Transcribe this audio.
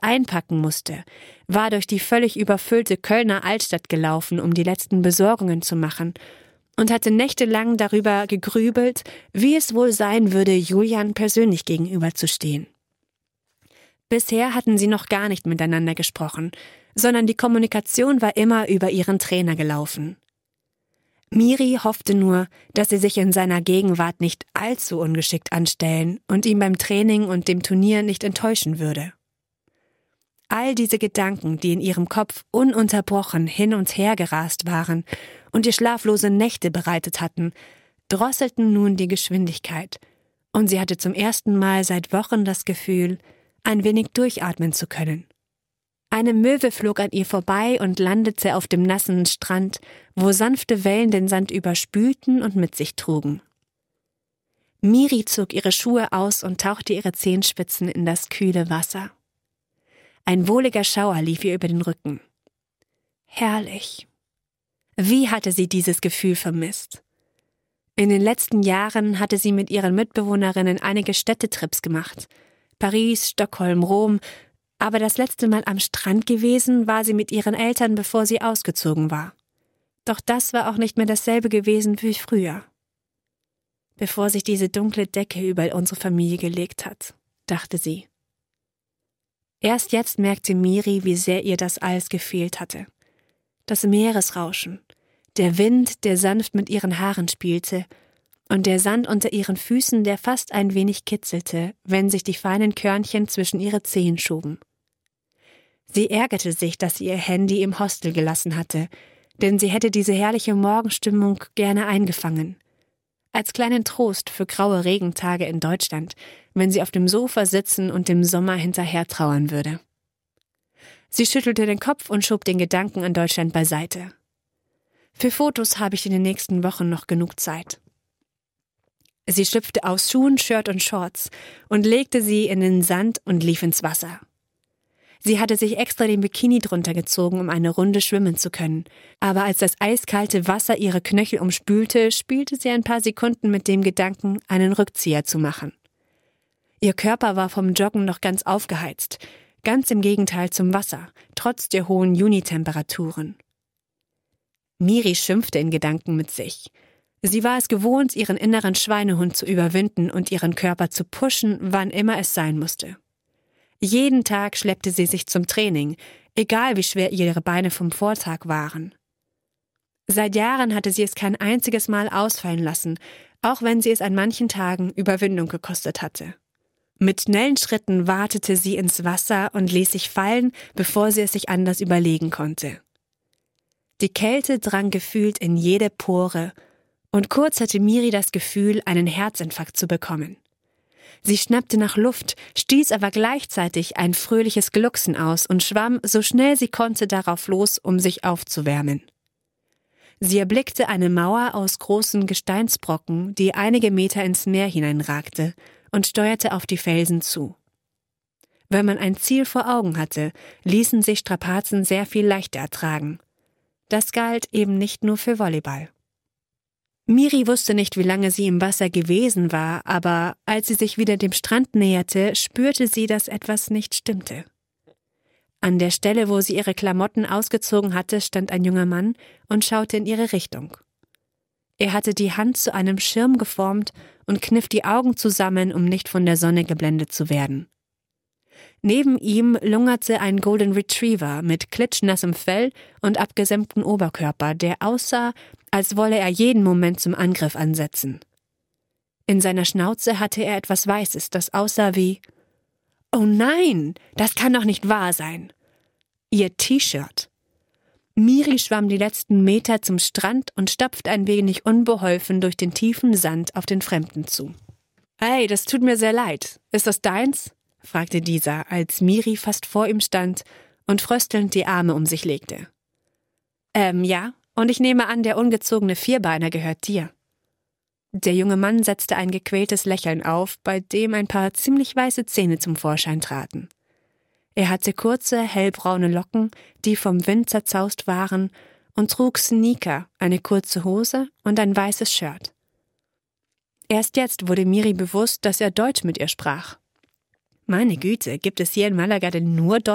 einpacken musste, war durch die völlig überfüllte Kölner Altstadt gelaufen, um die letzten Besorgungen zu machen, und hatte nächtelang darüber gegrübelt, wie es wohl sein würde, Julian persönlich gegenüberzustehen. Bisher hatten sie noch gar nicht miteinander gesprochen, sondern die Kommunikation war immer über ihren Trainer gelaufen. Miri hoffte nur, dass sie sich in seiner Gegenwart nicht allzu ungeschickt anstellen und ihn beim Training und dem Turnier nicht enttäuschen würde. All diese Gedanken, die in ihrem Kopf ununterbrochen hin und her gerast waren und ihr schlaflose Nächte bereitet hatten, drosselten nun die Geschwindigkeit, und sie hatte zum ersten Mal seit Wochen das Gefühl, ein wenig durchatmen zu können. Eine Möwe flog an ihr vorbei und landete auf dem nassen Strand, wo sanfte Wellen den Sand überspülten und mit sich trugen. Miri zog ihre Schuhe aus und tauchte ihre Zehenspitzen in das kühle Wasser. Ein wohliger Schauer lief ihr über den Rücken. Herrlich. Wie hatte sie dieses Gefühl vermisst? In den letzten Jahren hatte sie mit ihren Mitbewohnerinnen einige Städtetrips gemacht. Paris, Stockholm, Rom, aber das letzte Mal am Strand gewesen war sie mit ihren Eltern, bevor sie ausgezogen war. Doch das war auch nicht mehr dasselbe gewesen wie früher. Bevor sich diese dunkle Decke über unsere Familie gelegt hat, dachte sie. Erst jetzt merkte Miri, wie sehr ihr das alles gefehlt hatte. Das Meeresrauschen, der Wind, der sanft mit ihren Haaren spielte, und der Sand unter ihren Füßen, der fast ein wenig kitzelte, wenn sich die feinen Körnchen zwischen ihre Zehen schoben. Sie ärgerte sich, dass sie ihr Handy im Hostel gelassen hatte, denn sie hätte diese herrliche Morgenstimmung gerne eingefangen. Als kleinen Trost für graue Regentage in Deutschland, wenn sie auf dem Sofa sitzen und dem Sommer hinterher trauern würde. Sie schüttelte den Kopf und schob den Gedanken an Deutschland beiseite. Für Fotos habe ich in den nächsten Wochen noch genug Zeit. Sie schlüpfte aus Schuhen, Shirt und Shorts und legte sie in den Sand und lief ins Wasser. Sie hatte sich extra den Bikini drunter gezogen, um eine Runde schwimmen zu können. Aber als das eiskalte Wasser ihre Knöchel umspülte, spielte sie ein paar Sekunden mit dem Gedanken, einen Rückzieher zu machen. Ihr Körper war vom Joggen noch ganz aufgeheizt, ganz im Gegenteil zum Wasser, trotz der hohen Junitemperaturen. Miri schimpfte in Gedanken mit sich. Sie war es gewohnt, ihren inneren Schweinehund zu überwinden und ihren Körper zu pushen, wann immer es sein musste. Jeden Tag schleppte sie sich zum Training, egal wie schwer ihre Beine vom Vortag waren. Seit Jahren hatte sie es kein einziges Mal ausfallen lassen, auch wenn sie es an manchen Tagen Überwindung gekostet hatte. Mit schnellen Schritten watete sie ins Wasser und ließ sich fallen, bevor sie es sich anders überlegen konnte. Die Kälte drang gefühlt in jede Pore, und kurz hatte Miri das Gefühl, einen Herzinfarkt zu bekommen. Sie schnappte nach Luft, stieß aber gleichzeitig ein fröhliches Glucksen aus und schwamm so schnell sie konnte darauf los, um sich aufzuwärmen. Sie erblickte eine Mauer aus großen Gesteinsbrocken, die einige Meter ins Meer hineinragte, und steuerte auf die Felsen zu. Wenn man ein Ziel vor Augen hatte, ließen sich Strapazen sehr viel leichter ertragen. Das galt eben nicht nur für Volleyball. Miri wusste nicht, wie lange sie im Wasser gewesen war, aber als sie sich wieder dem Strand näherte, spürte sie, dass etwas nicht stimmte. An der Stelle, wo sie ihre Klamotten ausgezogen hatte, stand ein junger Mann und schaute in ihre Richtung. Er hatte die Hand zu einem Schirm geformt und kniff die Augen zusammen, um nicht von der Sonne geblendet zu werden. Neben ihm lungerte ein Golden Retriever mit klitschnassem Fell und abgesämtem Oberkörper, der aussah, als wolle er jeden Moment zum Angriff ansetzen. In seiner Schnauze hatte er etwas Weißes, das aussah wie: »Oh nein, das kann doch nicht wahr sein!« Ihr T-Shirt. Miri schwamm die letzten Meter zum Strand und stapfte ein wenig unbeholfen durch den tiefen Sand auf den Fremden zu. »Hey, das tut mir sehr leid. Ist das deins?« fragte dieser, als Miri fast vor ihm stand und fröstelnd die Arme um sich legte. Ja, und ich nehme an, der ungezogene Vierbeiner gehört dir.« Der junge Mann setzte ein gequältes Lächeln auf, bei dem ein paar ziemlich weiße Zähne zum Vorschein traten. Er hatte kurze, hellbraune Locken, die vom Wind zerzaust waren, und trug Sneaker, eine kurze Hose und ein weißes Shirt. Erst jetzt wurde Miri bewusst, dass er Deutsch mit ihr sprach. Meine Güte, gibt es hier in Malaga denn nur